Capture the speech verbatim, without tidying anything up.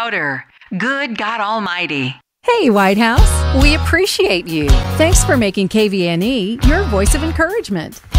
louder. Good God Almighty. Hey, White House. We appreciate you. Thanks for making K V N E your voice of encouragement.